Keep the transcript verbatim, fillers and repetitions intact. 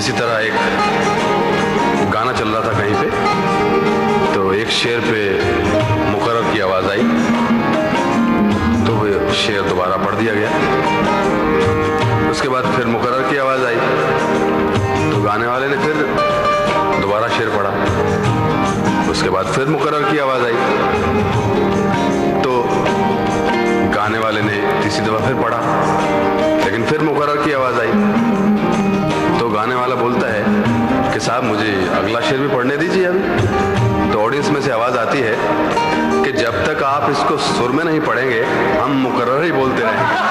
इसी तरह एक गाना चल रहा था कहीं पे, तो एक शेर पे मुकर्रर की आवाज आई, तो वो शेर दोबारा पढ़ दिया गया। उसके बाद फिर मुकर्रर की आवाज आई, तो गाने वाले ने फिर दोबारा शेर पढ़ा। उसके बाद फिर मुकर्रर की आवाज आई, तो गाने वाले ने तीसरी दफा फिर पढ़ा, लेकिन फिर मुकर्रर की आवाज आई। तो गाने वाला बोलता है कि साहब मुझे अगला शेर भी पढ़ने दीजिए अभी। तो ऑडियंस में से आवाज आती है कि जब तक आप इसको सुर में नहीं पढ़ेंगे हम मुकर्रर ही बोलते रहेंगे।